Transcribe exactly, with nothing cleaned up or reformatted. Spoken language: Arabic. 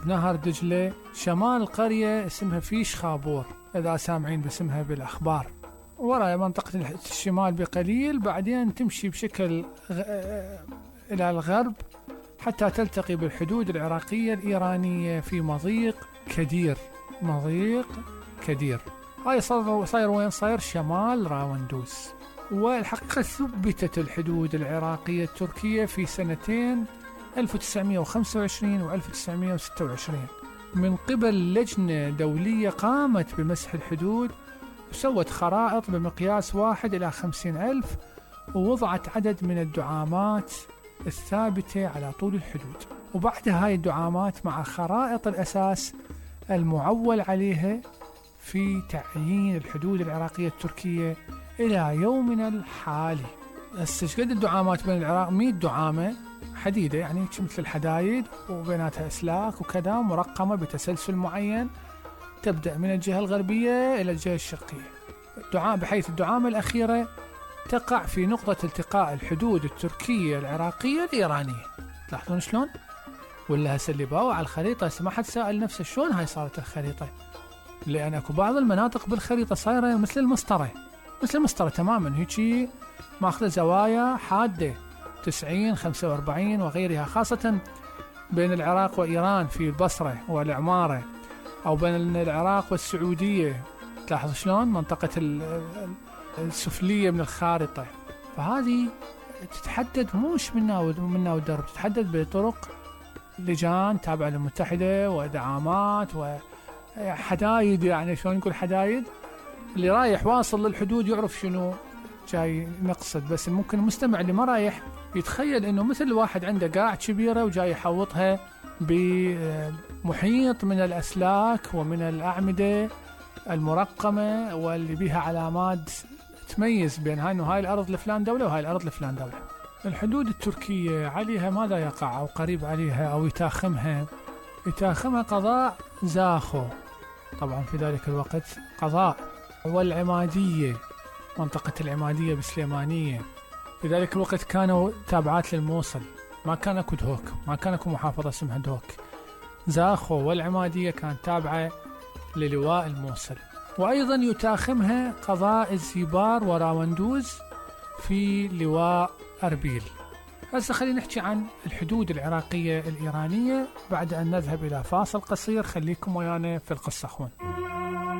بنهر دجلة شمال قرية اسمها فيش خابور، إذا سامعين باسمها بالأخبار. وراء منطقة الشمال بقليل، بعدين تمشي بشكل غ... إلى الغرب حتى تلتقي بالحدود العراقية الإيرانية في مضيق كدير. مضيق كدير هاي صار صاير وين؟ صاير شمال راوندوز. والحقيقة ثبتت الحدود العراقية التركية في سنتين ألف وتسعمائة وخمسة وعشرين و ألف وتسعمائة وستة وعشرين من قبل لجنة دولية قامت بمسح الحدود، وسوت خرائط بمقياس واحد إلى خمسين ألف، ووضعت عدد من الدعامات الثابتة على طول الحدود. وبعد هاي الدعامات مع خرائط الأساس المعول عليها في تعيين الحدود العراقية التركية إلى يومنا الحالي. هسه قد الدعامات بين العراق؟ مئة دعامة حديدة، يعني مثل الحدايد، وبيناتها أسلاك وكذا مرقمة بتسلسل معين تبدأ من الجهة الغربية إلى الجهة الشرقية، الدعام بحيث الدعامة الأخيرة تقع في نقطة التقاء الحدود التركية العراقية الإيرانية. تلاحظون شلون؟ ولا هسه اللي باوا على الخريطة ما حد سأل نفسه شلون هاي صارت الخريطة، لأن أكو بعض المناطق بالخريطة صايرة مثل المسطرة، مثل المسطرة تماما، هيجي ماخذ زوايا حادة تسعين خمسة وأربعين وغيرها، خاصة بين العراق وإيران في البصرة والعمارة، أو بين العراق والسعودية. تلاحظ شلون منطقة السفلية من الخارطة. فهذه تتحدد مش منا ومنا ودرب، تتحدد بطرق لجان تابعة للمتحدة ودعامات وحدايد، يعني شلون نقول حدايد، اللي رايح واصل للحدود يعرف شنو جاي نقصد. بس ممكن المستمع اللي ما رايح يتخيل انه مثل واحد عنده قاع كبيرة وجاي يحوطها بمحيط من الأسلاك ومن الأعمدة المرقمة واللي بها علامات تميز بين هاي انه هاي الأرض لفلان دولة وهاي الأرض لفلان دولة. الحدود التركية عليها ماذا يقع أو قريب عليها أو يتاخمها؟ يتاخمها قضاء زاخو، طبعا في ذلك الوقت قضاء، والعمادية، منطقة العمادية بسليمانية، في ذلك الوقت كانوا تابعات للموصل، ما كان اكو دهوك، ما كان اكو محافظة اسمها دهوك. زاخو والعمادية كانت تابعة للواء الموصل. وأيضا يتاخمها قضاء الزيبار وراوندوز في لواء أربيل. هسه خلينا نحكي عن الحدود العراقية الإيرانية بعد أن نذهب إلى فاصل قصير. خليكم ويانا في القصة أخوان.